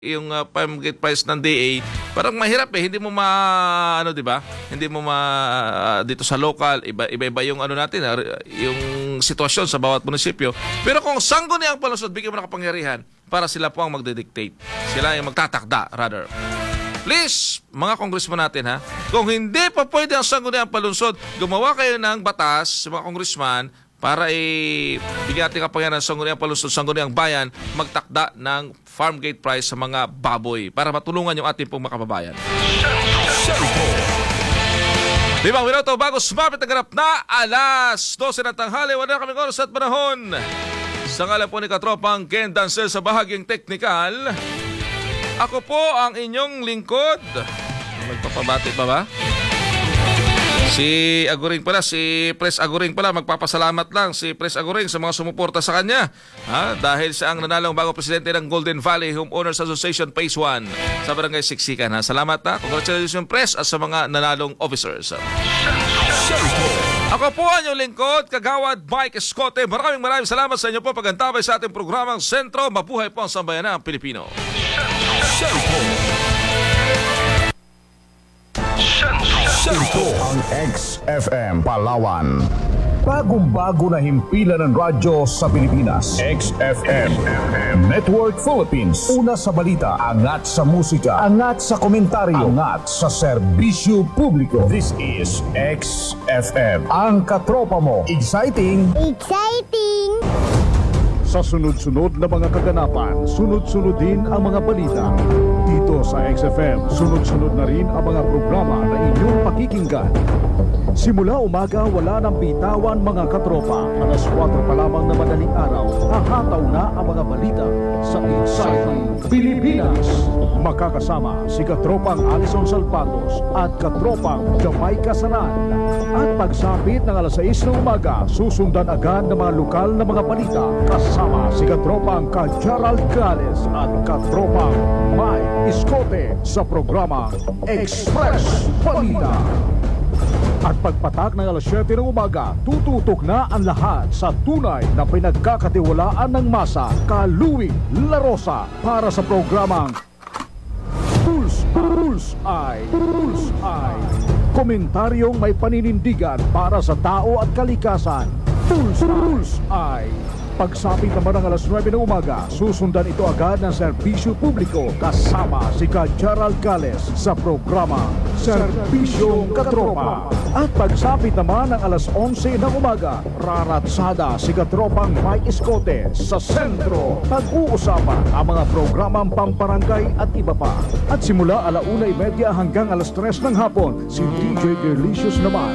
yung farm gate price ng DA, parang mahirap hindi mo ano, 'di ba? Hindi mo dito sa local, iba-iba yung ano natin, yung sitwasyon sa bawat munisipyo. Pero kung sangguniang palusod, bigyan mo ng kapangyarihan para sila po ang magde-dictate. Sila yung magtatakda, rather. Please, mga congressman natin kung hindi pa pwede ang sangguniang palusod, gumawa kayo ng batas, mga congressman, para bigyan natin kapangyarihan ng sangguniang palusod, sangguniang bayan, magtakda ng farm gate price sa mga baboy para matulungan yung ating pong makababayan. 5 minuto bago sumapit ang ganap na alas 12 ng tanghali, wala na kaming oras at panahon. Sa ngalan po ni Katropang Ken Dancel sa bahaging teknikal, ako po ang inyong lingkod. Magpapabati pa ba? Si Pres Aguring pala, magpapasalamat lang si Pres Aguring sa mga sumuporta sa kanya. Dahil siya ang nanalong bagong presidente ng Golden Valley Homeowners Association Phase 1 sa Barangay Siksikan. Salamat Congratulations Pres at sa mga nanalong officers. Ako po ang inyong lingkod, Kagawad Mike Escote. Maraming salamat sa inyo po pag-antabay sa ating programang Sentro. Mabuhay po ang sambayanang Pilipino. Ito ang XFM Palawan. Bagong-bago na himpilan ng radyo sa Pilipinas. XFM Network Philippines. Una sa balita, angat sa musika, angat sa komentaryo, angat sa serbisyo publiko. This is XFM. Ang katropa mo. Exciting! Sa sunod-sunod na mga kaganapan, sunod-sunod din ang mga balita. Dito sa XFM, sunod-sunod na rin ang mga programa na inyong pakikinggan. Simula umaga, wala nang bitawan mga katropa. Alas 4 pa lamang na madaling araw, hahataw na ang mga balita sa Exciting Pilipinas. Makakasama si Katropang Alison Salpatos at Katropang Jamay Casaran. At pagsapit ng alas 6 ng umaga, susundan agad ng mga lokal na mga balita kasama si Katropang Gerald Gales at Katropang Mike Escote sa programa Express Balita. At pagpatak ng alas 7 ng umaga, tututok na ang lahat sa tunay na pinagkakatiwalaan ng masa, Kaluwing La Rosa, para sa programang Pulse-Eye. Komentaryong may paninindigan para sa tao at kalikasan. Pulse-Eye. Pagsapit naman ng alas 9 ng umaga, susundan ito agad ng serbisyo publiko kasama si Gerald Gales sa programa Serbisyong Katropa. At pagsapit naman ng alas 11 ng umaga, raratsada si Katropang Mike Escote sa sentro. Pag-uusapan ang mga programang pamparangay at iba pa. At simula 1:30 hanggang alas 3 ng hapon, si DJ Delicious naman